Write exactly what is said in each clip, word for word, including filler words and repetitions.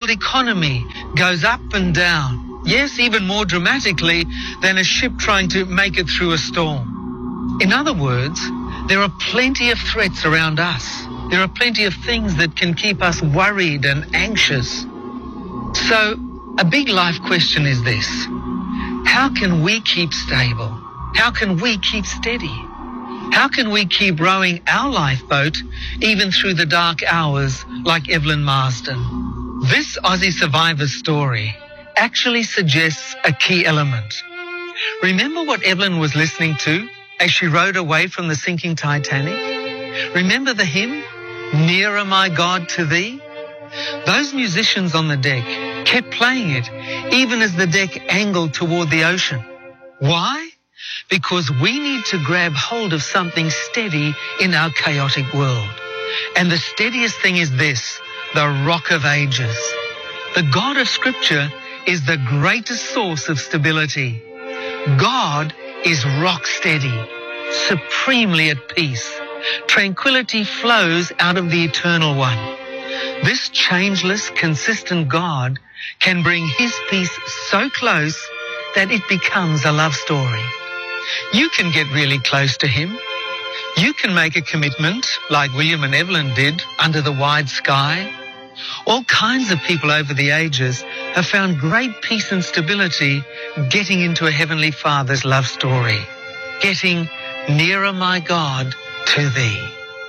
world economy goes up and down. Yes, even more dramatically than a ship trying to make it through a storm. In other words, there are plenty of threats around us. There are plenty of things that can keep us worried and anxious. So, a big life question is this: how can we keep stable? How can we keep steady? How can we keep rowing our lifeboat even through the dark hours like Evelyn Marsden? This Aussie survivor story actually suggests a key element. Remember what Evelyn was listening to as she rowed away from the sinking Titanic? Remember the hymn, "Nearer My God to Thee"? Those musicians on the deck kept playing it even as the deck angled toward the ocean. Why? Because we need to grab hold of something steady in our chaotic world. And the steadiest thing is this: the Rock of Ages. The God of Scripture is the greatest source of stability. God is rock steady, supremely at peace. Tranquility flows out of the Eternal One. This changeless, consistent God can bring His peace so close that it becomes a love story. You can get really close to Him. You can make a commitment like William and Evelyn did under the wide sky. All kinds of people over the ages have found great peace and stability getting into a Heavenly Father's love story, getting nearer my God to Thee.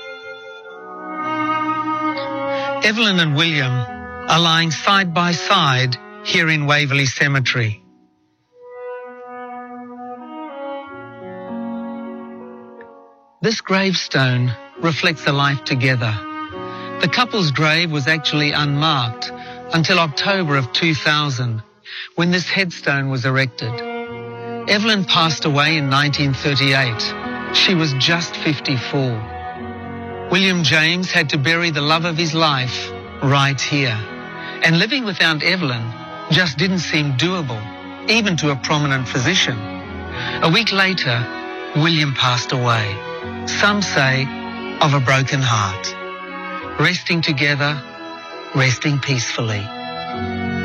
Evelyn and William are lying side by side here in Waverley Cemetery. This gravestone reflects a life together. The couple's grave was actually unmarked until October of two thousand, when this headstone was erected. Evelyn passed away in nineteen thirty-eight. She was just fifty-four. William James had to bury the love of his life right here. And living without Evelyn just didn't seem doable, even to a prominent physician. A week later, William passed away. Some say of a broken heart. Resting together, resting peacefully.